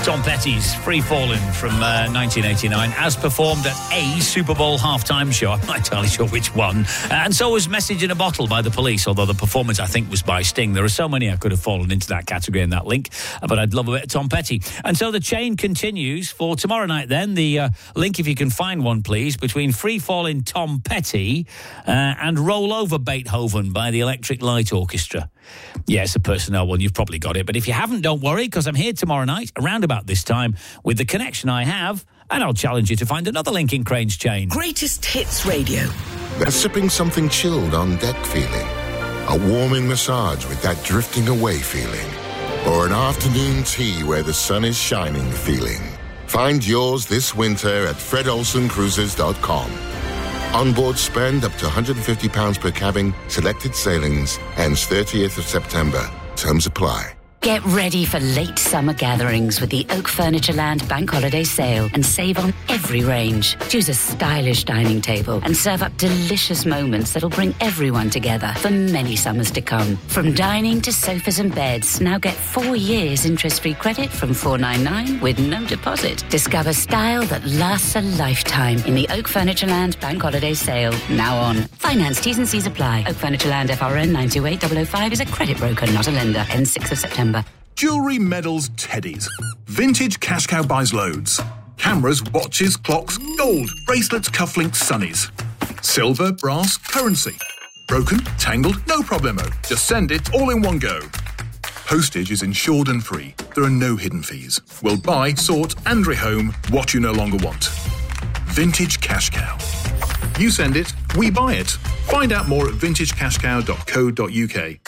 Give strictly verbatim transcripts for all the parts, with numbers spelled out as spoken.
Tom Petty's Free Fallin' from uh, nineteen eighty-nine, as performed at a Super Bowl halftime show. I'm not entirely sure which one. Uh, and so was Message in a Bottle by the Police, although the performance, I think, was by Sting. There are so many I could have fallen into that category in that link, uh, but I'd love a bit of Tom Petty. And so the chain continues for tomorrow night then. The uh, link, if you can find one, please, between Free Fallin' Tom Petty uh, and Roll Over Beethoven by the Electric Light Orchestra. Yeah, it's a personnel one. You've probably got it. But if you haven't, don't worry, because I'm here tomorrow night, around about this time, with the connection I have, and I'll challenge you to find another link in Crane's chain. Greatest Hits Radio. A sipping something chilled on deck feeling. A warming massage with that drifting away feeling. Or an afternoon tea where the sun is shining feeling. Find yours this winter at fred olsen cruises dot com. Onboard spend up to one hundred fifty pounds per cabin, selected sailings, ends thirtieth of September. Terms apply. Get ready for late summer gatherings with the Oak Furniture Land Bank Holiday Sale and save on every range. Choose a stylish dining table and serve up delicious moments that'll bring everyone together for many summers to come. From dining to sofas and beds, now get four years interest-free credit from four ninety-nine with no deposit. Discover style that lasts a lifetime in the Oak Furniture Land Bank Holiday Sale, now on. Finance, T's and C's apply. Oak Furniture Land F R N nine two eight zero zero five is a credit broker, not a lender. Ends sixth of September. Jewellery, medals, teddies. Vintage Cash Cow buys loads. Cameras, watches, clocks, gold, bracelets, cufflinks, sunnies. Silver, brass, currency. Broken, tangled, no problemo. Just send it all in one go. Postage is insured and free. There are no hidden fees. We'll buy, sort and rehome what you no longer want. Vintage Cash Cow. You send it, we buy it. Find out more at vintage cash cow dot co dot uk.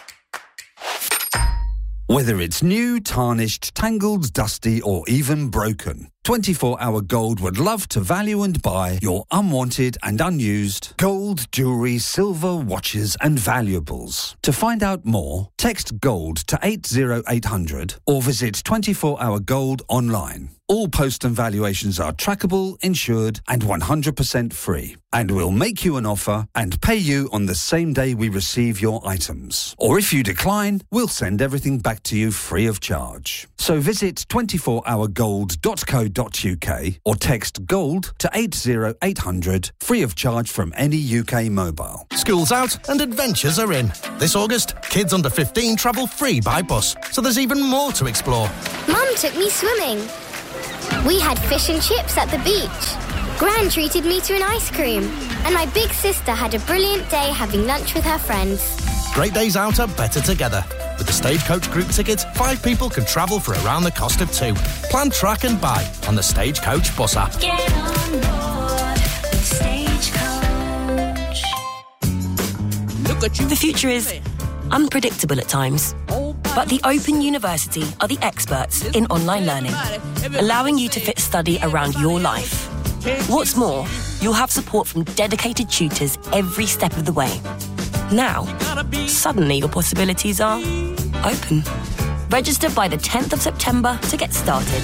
Whether it's new, tarnished, tangled, dusty or even broken, twenty-four hour Gold would love to value and buy your unwanted and unused gold, jewellery, silver, watches and valuables. To find out more, text GOLD to eight zero eight hundred or visit twenty-four hour gold online. All post and valuations are trackable, insured and one hundred percent free. And we'll make you an offer and pay you on the same day we receive your items. Or if you decline, we'll send everything back to you free of charge. So visit twenty-four hour gold dot co dot uk or text GOLD to eight zero eight hundred, free of charge from any U K mobile. School's out and adventures are in. This August, kids under fifteen travel free by bus, so there's even more to explore. Mum took me swimming. We had fish and chips at the beach. Gran treated me to an ice cream. And my big sister had a brilliant day having lunch with her friends. Great days out are better together. With the Stagecoach group ticket, five people can travel for around the cost of two. Plan, track and buy on the Stagecoach bus app. Get on board with Stagecoach. Look at you. The future is unpredictable at times. But the Open University are the experts in online learning, allowing you to fit study around your life. What's more, you'll have support from dedicated tutors every step of the way. Now, suddenly your possibilities are open. Register by the tenth of September to get started.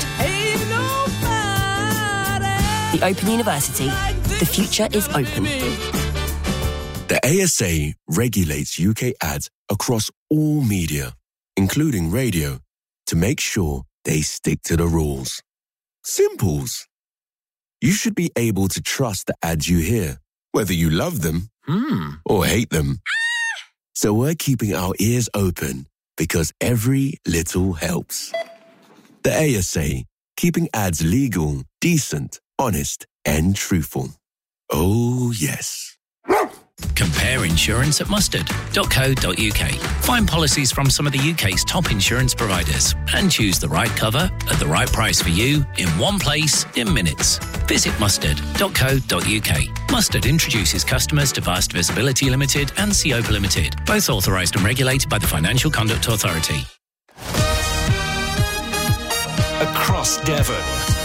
The Open University. The future is open. The A S A regulates U K ads across all media, including radio, to make sure they stick to the rules. Simples. You should be able to trust the ads you hear, whether you love them Hmm. or hate them. So we're keeping our ears open because every little helps. The A S A, keeping ads legal, decent, honest, and truthful. Oh, yes. Compare insurance at mustard dot co dot uk. Find policies from some of the U K's top insurance providers and choose the right cover at the right price for you in one place in minutes. Visit mustard dot co dot uk. Mustard introduces customers to Vast Visibility Limited and Seopa Limited, both authorised and regulated by the Financial Conduct Authority. Across Devon,